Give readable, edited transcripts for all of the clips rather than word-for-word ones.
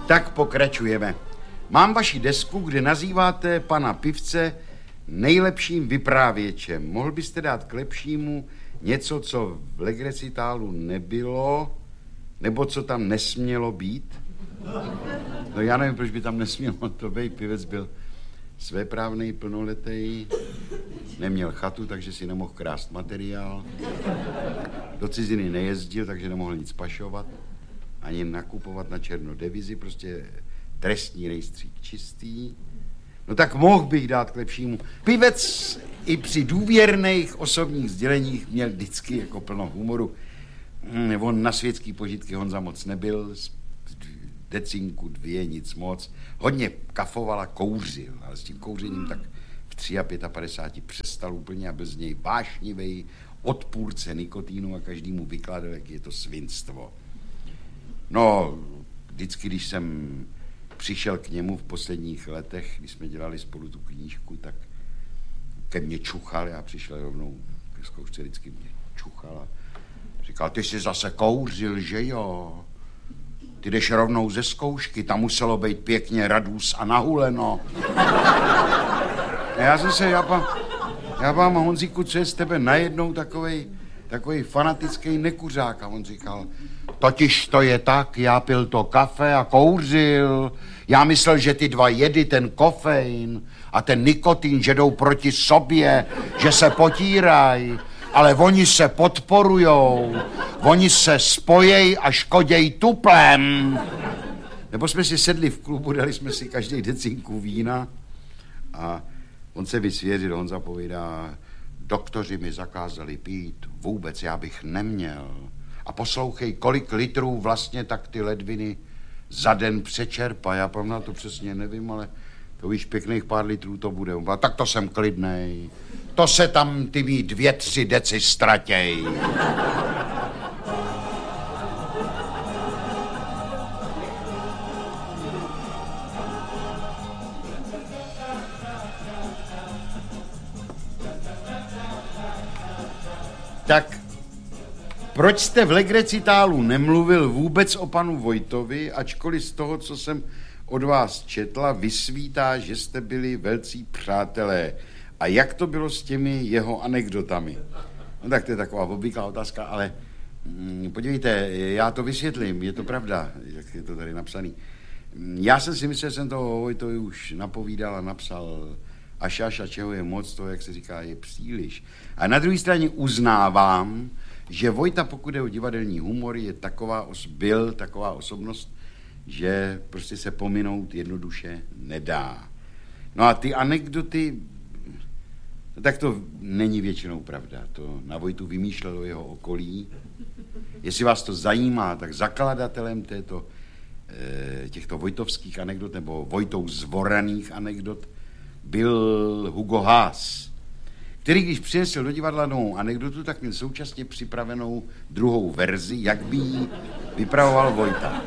Tak pokračujeme. Mám vaši desku, kde nazýváte pana Pivce nejlepším vyprávěčem. Mohl byste dát k lepšímu něco, co v legrecitálu nebylo, nebo co tam nesmělo být? No já nevím, proč by tam nesmělo to být. Pivec byl svéprávnej, plnoletý, neměl chatu, takže si nemohl krást materiál. Do ciziny nejezdil, takže nemohl nic pašovat, ani nakupovat na černo devizi, prostě trestní rejstřík čistý. No tak mohl bych dát k lepšímu. Pivec i při důvěrných osobních sděleních měl vždycky jako plno humoru. On na světský požitky Honza moc nebyl, decinku, 2, nic moc. Hodně kafoval a kouřil, ale s tím kouřením tak v 53 přestal úplně a byl z něj vášnivej odpůrce nikotínu a každému vykládal, jak je to svinstvo. No, vždycky, když jsem přišel k němu v posledních letech, když jsme dělali spolu tu knížku, tak ke mně čuchal, já přišel rovnou ke zkoušce, vždycky mě čuchal a říkal, ty jsi zase kouřil, že jo? Ty jdeš rovnou ze zkoušky, tam muselo být pěkně radůs a nahuleno. A já vám, Honzíku, co je z tebe najednou takovej fanatický nekuřák. A on říkal, totiž to je tak, já pil to kafe a kouřil. Já myslel, že ty dva jedy, ten kofein a ten nikotin, že jdou proti sobě, že se potírají. Ale oni se podporujou, oni se spojejí a škodějí tuplem. Nebo jsme si sedli v klubu, dali jsme si každý decinku vína a on se vysvěřil, on zapovídá, doktoři mi zakázali pít, vůbec já bych neměl. A poslouchej, kolik litrů vlastně tak ty ledviny za den přečerpá. Já na to přesně nevím, ale to víš, pěkných pár litrů to bude. Tak to jsem klidnej. To se tam ty mý 2-3 deci ztratěj. Tak proč jste v legrecitálu nemluvil vůbec o panu Vojtovi, ačkoliv z toho, co jsem od vás četla, vysvítá, že jste byli velcí přátelé. A jak to bylo s těmi jeho anekdotami? No tak to je taková obvyklá otázka, ale podívejte, já to vysvětlím, je to pravda, jak je to tady napsaný. Já jsem si myslel, že jsem toho Vojtovi už napovídal a napsal až a čeho je moc, to, jak se říká, je příliš. A na druhé straně uznávám, že Vojta, pokud je o divadelní humor, byl taková osobnost, že prostě se pominout jednoduše nedá. No a ty anekdoty, tak to není většinou pravda. To na Vojtu vymýšlelo jeho okolí. Jestli vás to zajímá, tak zakladatelem těchto vojtovských anekdot nebo Vojtou zvoraných anekdot byl Hugo Haas, který, když přinesl do divadla novou anekdotu, tak měl současně připravenou druhou verzi, jak by ji vypravoval Vojta.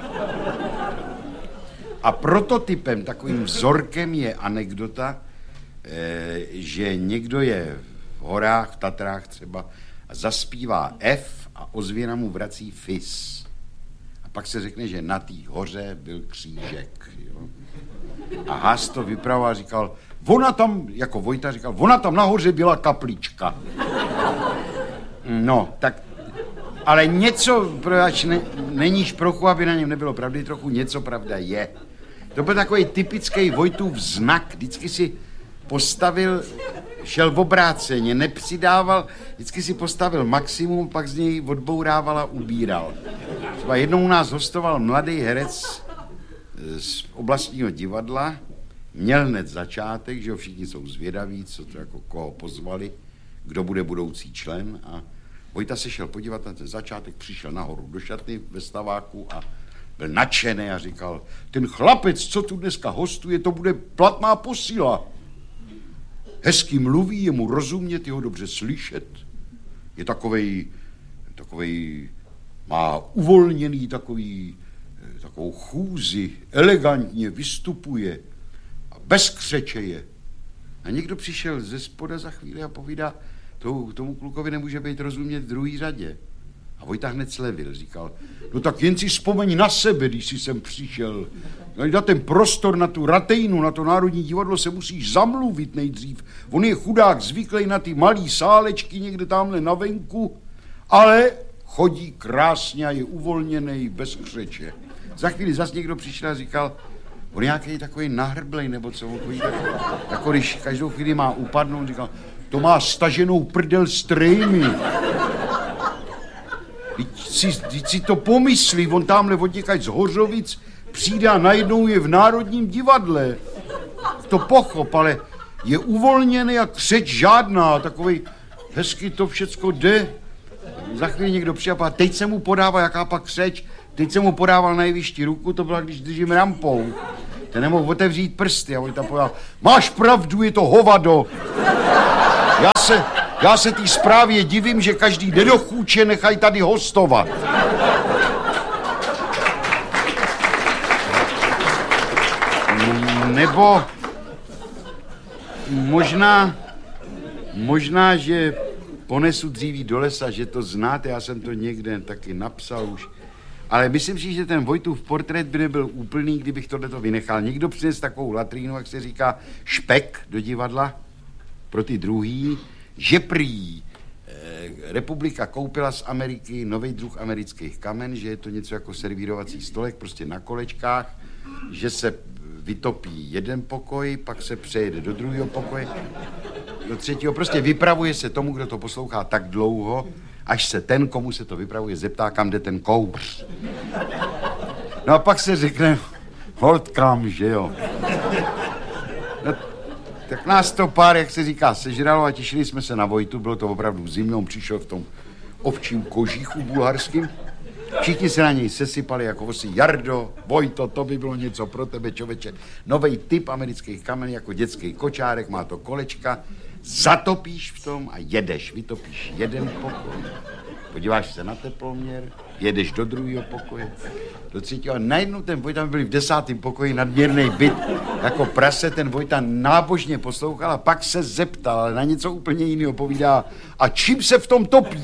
A prototypem, takovým vzorkem je anekdota, že někdo je v horách, v Tatrách třeba, a zaspívá F a ozvěna mu vrací fis. A pak se řekne, že na té hoře byl křížek. Jo? A Haas to vypravoval a říkal, ona tam, jako Vojta říkal, ona tam nahoře byla kaplička. No, tak, ale něco, proč není šprochu, aby na něm nebylo pravdy, trochu něco pravda je. To byl takový typický Vojtův znak, vždycky si postavil, šel v obráceně, nepřidával, vždycky si postavil maximum, pak z něj odbourával a ubíral. Třeba jednou u nás hostoval mladý herec z oblastního divadla, měl hned začátek, že všichni jsou zvědaví, co to jako koho pozvali, kdo bude budoucí člen a Vojta se šel podívat na ten začátek, přišel nahoru do šatny ve staváku a byl nadšený a říkal, ten chlapec, co tu dneska hostuje, to bude platná posila. Hezky mluví, je mu rozumět, je ho dobře slyšet. Je takovej, má uvolněný takovou chůzi, elegantně vystupuje a bez křeče je. A někdo přišel ze spoda za chvíli a povídá, tomu klukovi nemůže být rozumět v druhý řadě. A Vojta hned slevil, říkal, no tak jen si vzpomeň na sebe, když jsi sem přišel. No, na ten prostor, na tu Ratejnu, na to Národní divadlo se musíš zamluvit nejdřív. On je chudák zvyklý na ty malý sálečky někde tamhle na venku, ale chodí krásně a je uvolněný bez křeče. Za chvíli zas někdo přišel a říkal, on nějaký takový nahrblej, nebo co, on chodí jako když každou chvíli má upadnout, říkal, to má staženou prdel z trejmy. Teď si to pomyslí, on tamhle odněkaď z Hořovic přijde a najednou je v Národním divadle. To pochop, ale je uvolněný a křeč žádná, takovej hezky to všecko jde. Za chvíli někdo přijde a teď se mu podává, jaká pak křeč, teď se mu podával na jevišti ruku, to byla, když držím rampou. Ten nemohl otevřít prsty a on tam podával, máš pravdu, je to hovado. Já se té zprávě divím, že každý nedochůče nechají tady hostovat. Nebo možná, že ponesu dříví do lesa, že to znáte, já jsem to někde taky napsal už. Ale myslím si, že ten Vojtův portrét by nebyl úplný, kdybych tohleto vynechal. Někdo přines takovou latrínu, jak se říká, špek do divadla pro ty druhý, že prý republika koupila z Ameriky nový druh amerických kamen, že je to něco jako servírovací stolek, prostě na kolečkách, že se vytopí jeden pokoj, pak se přejede do druhého pokoje, do třetího. Prostě vypravuje se tomu, kdo to poslouchá tak dlouho, až se ten, komu se to vypravuje, zeptá, kam jde ten kouř. No a pak se řekne, holt kam, že jo. No, tak nás to pár, jak se říká, sežralo a těšili jsme se na Vojtu, bylo to opravdu zimno, on přišel v tom ovčím kožíchu bulharským. Všichni se na něj sesypali jako vosy. Jardo, Vojto, to by bylo něco pro tebe, čověče. Novej typ amerických kamen jako dětský kočárek, má to kolečka. Zatopíš v tom a jedeš. Vytopíš jeden pokoj. Podíváš se na teploměr, jedeš do druhého pokoje, do třetího. A najednou ten Vojta, byli v 10. pokoji, nadměrný byt, jako prase, ten Vojta nábožně poslouchal a pak se zeptal, ale na něco úplně jiného povídá. A čím se v tom topí?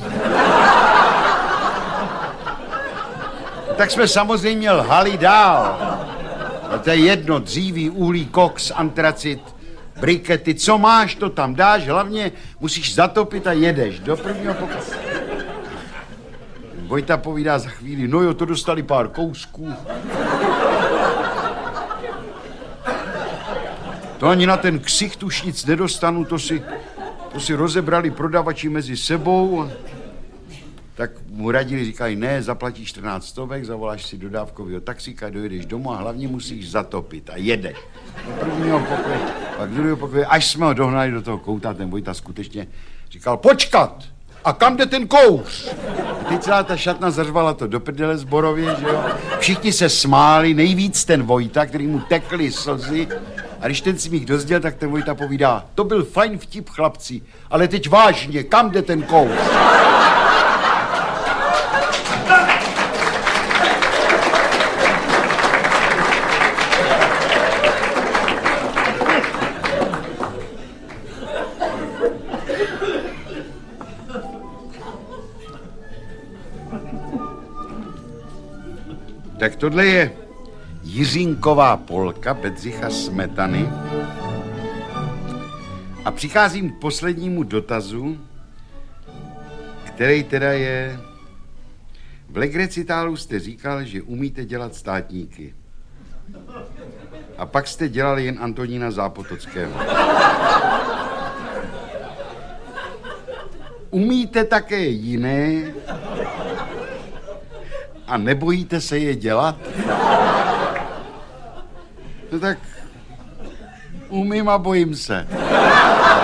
Tak jsme samozřejmě lhali dál. A to je jedno, dříví, uhlí, koks, antracit, brikety, co máš, to tam dáš, hlavně musíš zatopit a jedeš do prvního pokoje. Vojta povídá za chvíli, no jo, to dostali pár kousků. To ani na ten ksicht už nic nedostanu, to si rozebrali prodavači mezi sebou. Tak mu radili, říkají, ne, zaplatíš 14 stovek, zavoláš si dodávkového taxíka, dojedeš domů a hlavně musíš zatopit a jedeš. Do prvního pokoje, pak do druhého pokoje, až jsme ho dohnali do toho kouta, ten Vojta skutečně říkal, počkat, a kam jde ten kouř? A teď celá ta šatna zařvala to do prdele Zborově, že jo? Všichni se smáli, nejvíc ten Vojta, který mu tekly slzy. A když ten smích dozděl, tak ten Vojta povídá, to byl fajn vtip, chlapci, ale teď vážně, kam jde ten kouř? Tak tohle je Jiřínková polka Bedřicha Smetany. A přicházím k poslednímu dotazu, který teda je... V legrecitálu jste říkal, že umíte dělat státníky. A pak jste dělali jen Antonína Zápotockého. Umíte také jiné a nebojíte se je dělat? No tak umím a bojím se.